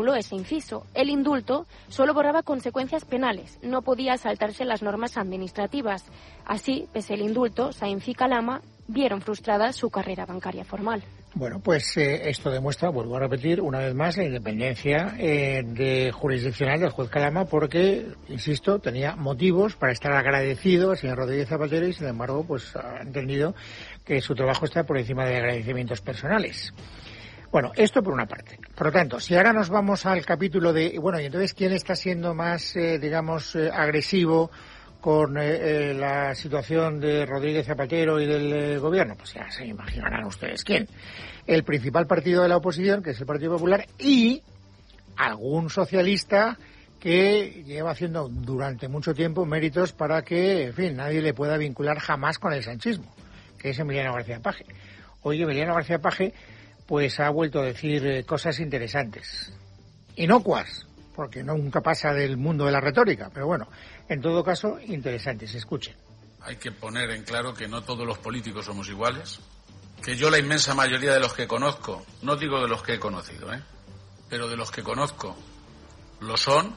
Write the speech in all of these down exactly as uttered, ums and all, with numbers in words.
ese inciso. El indulto solo borraba consecuencias penales, no podía saltarse las normas administrativas. Así, pese al indulto, Sainz y Calama vieron frustrada su carrera bancaria formal. Bueno, pues eh, esto demuestra, vuelvo a repetir, una vez más, la independencia eh, de jurisdiccional del juez Calama, porque, insisto, tenía motivos para estar agradecido al señor Rodríguez Zapatero y, sin embargo, pues ha entendido que su trabajo está por encima de agradecimientos personales. Bueno, esto por una parte. Por lo tanto, si ahora nos vamos al capítulo de, bueno, y entonces, ¿quién está siendo más, eh, digamos, eh, agresivo con eh, eh, la situación de Rodríguez Zapatero y del eh, gobierno? Pues ya se imaginarán ustedes quién. El principal partido de la oposición, que es el Partido Popular, y algún socialista que lleva haciendo durante mucho tiempo méritos para que, en fin, nadie le pueda vincular jamás con el sanchismo, que es Emiliano García Paje. Hoy Emiliano García Paje pues ha vuelto a decir eh, cosas interesantes, inocuas, porque nunca pasa del mundo de la retórica, pero bueno, en todo caso, interesantes. Escuchen. Hay que poner en claro que no todos los políticos somos iguales, que yo la inmensa mayoría de los que conozco, no digo de los que he conocido, ¿eh? pero de los que conozco, lo son,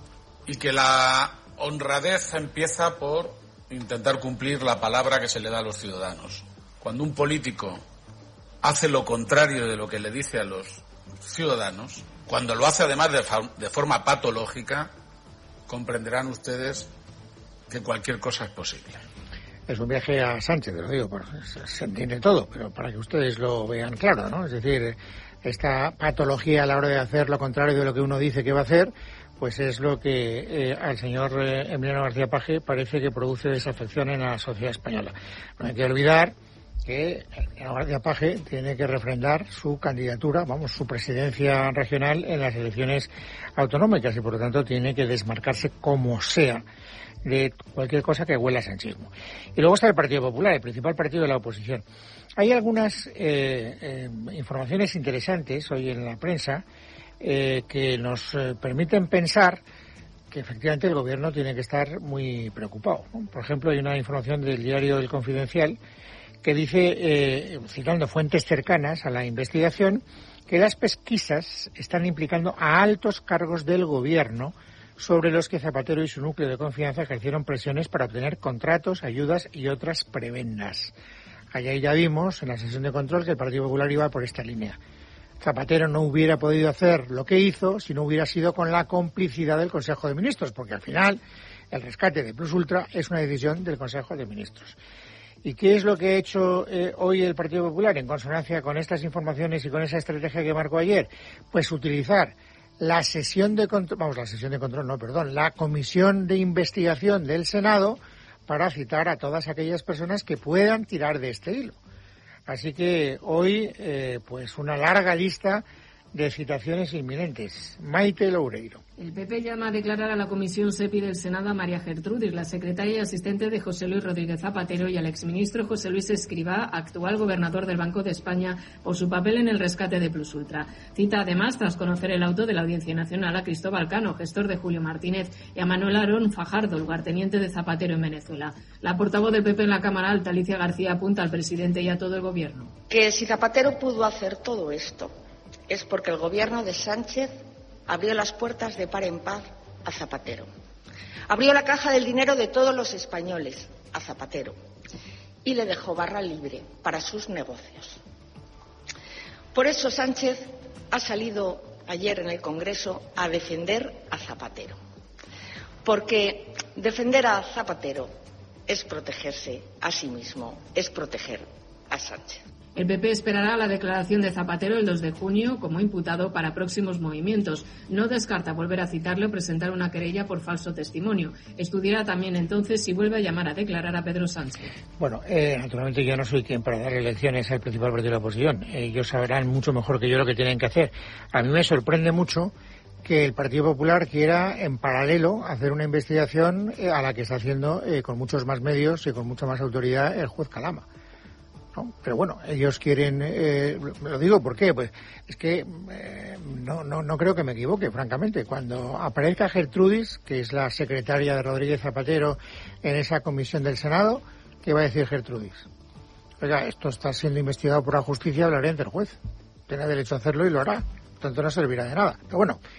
y que la honradez empieza por intentar cumplir la palabra que se le da a los ciudadanos. Cuando un político hace lo contrario de lo que le dice a los ciudadanos, cuando lo hace además de, fa- de forma patológica, comprenderán ustedes que cualquier cosa es posible. Es un viaje a Sánchez, te lo digo, se, se entiende todo, pero para que ustedes lo vean claro, ¿no? Es decir, esta patología a la hora de hacer lo contrario de lo que uno dice que va a hacer, pues es lo que eh, al señor eh, Emiliano García Paje parece que produce desafección en la sociedad española. No hay que olvidar que Emiliano García Paje tiene que refrendar su candidatura, vamos, su presidencia regional en las elecciones autonómicas y por lo tanto tiene que desmarcarse como sea de cualquier cosa que huela a sanchismo. Y luego está el Partido Popular, el principal partido de la oposición. Hay algunas eh, eh, informaciones interesantes hoy en la prensa eh, que nos eh, permiten pensar que efectivamente el gobierno tiene que estar muy preocupado, ¿no? Por ejemplo, hay una información del diario El Confidencial que dice, eh, citando fuentes cercanas a la investigación, que las pesquisas están implicando a altos cargos del gobierno sobre los que Zapatero y su núcleo de confianza ejercieron presiones para obtener contratos, ayudas y otras prebendas. Allá ya vimos en la sesión de control que el Partido Popular iba por esta línea. Zapatero no hubiera podido hacer lo que hizo si no hubiera sido con la complicidad del Consejo de Ministros, porque al final el rescate de Plus Ultra es una decisión del Consejo de Ministros. ¿Y qué es lo que ha hecho eh, hoy el Partido Popular en consonancia con estas informaciones y con esa estrategia que marcó ayer? Pues utilizar la sesión de control, vamos, la sesión de control, no, perdón, la comisión de investigación del Senado para citar a todas aquellas personas que puedan tirar de este hilo. Así que hoy, eh, pues una larga lista de citaciones inminentes. Maite Loureiro. El P P llama a declarar a la Comisión SEPI del Senado a María Gertrudis, la secretaria y asistente de José Luis Rodríguez Zapatero, y al exministro José Luis Escrivá, actual gobernador del Banco de España, por su papel en el rescate de Plus Ultra. Cita además, tras conocer el auto de la Audiencia Nacional, a Cristóbal Cano, gestor de Julio Martínez, y a Manuel Aarón Fajardo, lugarteniente de Zapatero en Venezuela. La portavoz del P P en la Cámara Alta, Alicia García, apunta al presidente y a todo el gobierno. Que si Zapatero pudo hacer todo esto es porque el gobierno de Sánchez abrió las puertas de par en par a Zapatero. Abrió la caja del dinero de todos los españoles a Zapatero y le dejó barra libre para sus negocios. Por eso Sánchez ha salido ayer en el Congreso a defender a Zapatero. Porque defender a Zapatero es protegerse a sí mismo, es proteger a Sánchez. El P P esperará la declaración de Zapatero el dos de junio como imputado para próximos movimientos. No descarta volver a citarle o presentar una querella por falso testimonio. Estudiará también entonces si vuelve a llamar a declarar a Pedro Sánchez. Bueno, eh, naturalmente yo no soy quien para dar elecciones al principal partido de la oposición. Ellos sabrán mucho mejor que yo lo que tienen que hacer. A mí me sorprende mucho que el Partido Popular quiera en paralelo hacer una investigación eh, a la que está haciendo eh, con muchos más medios y con mucha más autoridad el juez Calama. ¿No? Pero bueno, ellos quieren, eh, lo digo ¿por qué? Pues es que eh, no, no, no creo que me equivoque, francamente. Cuando aparezca Gertrudis, que es la secretaria de Rodríguez Zapatero en esa comisión del Senado, ¿qué va a decir Gertrudis? Oiga, esto está siendo investigado por la justicia, hablaré ante el juez. Tiene derecho a hacerlo y lo hará. tanto no servirá de nada. Pero bueno,